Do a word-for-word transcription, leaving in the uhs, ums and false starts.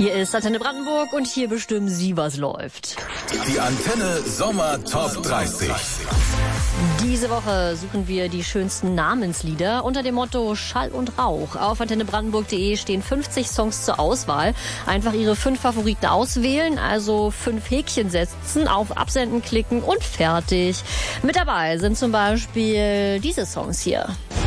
Hier ist Antenne Brandenburg und hier bestimmen Sie, was läuft. Die Antenne Sommer Top dreißig. Diese Woche suchen wir die schönsten Namenslieder unter dem Motto Schall und Rauch. Auf antenne brandenburg punkt de stehen fünfzig Songs zur Auswahl. Einfach Ihre fünf Favoriten auswählen, also fünf Häkchen setzen, auf Absenden klicken und fertig. Mit dabei sind zum Beispiel diese Songs hier.